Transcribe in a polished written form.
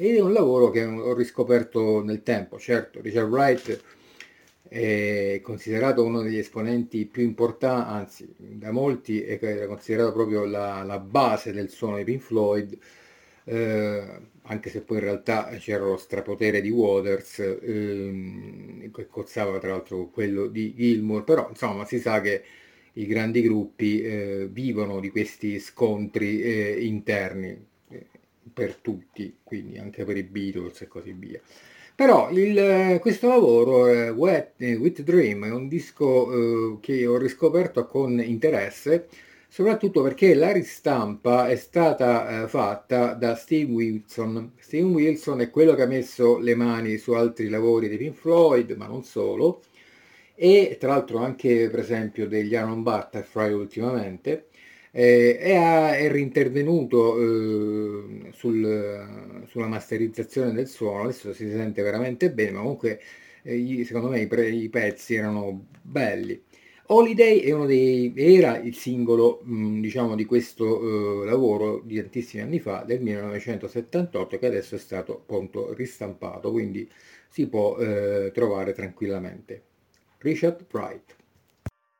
ed è un lavoro che ho riscoperto nel tempo. Certo, Richard Wright è considerato uno degli esponenti più importanti, anzi da molti è considerato proprio la base del suono di Pink Floyd, anche se poi in realtà c'era lo strapotere di Waters, che cozzava tra l'altro con quello di Gilmour, però insomma si sa che i grandi gruppi vivono di questi scontri interni per tutti, quindi anche per i Beatles e così via. Però questo lavoro, With Dream, è un disco che ho riscoperto con interesse, soprattutto perché la ristampa è stata fatta da Steve Wilson. Steve Wilson è quello che ha messo le mani su altri lavori di Pink Floyd, ma non solo, e tra l'altro anche per esempio degli Aaron Butterfly ultimamente, è rintervenuto sulla masterizzazione del suono. Adesso si sente veramente bene, ma comunque secondo me i pezzi erano belli. Holiday è era il singolo, diciamo, di questo lavoro di tantissimi anni fa, del 1978, che adesso è stato appunto ristampato, quindi si può trovare tranquillamente. Richard Wright.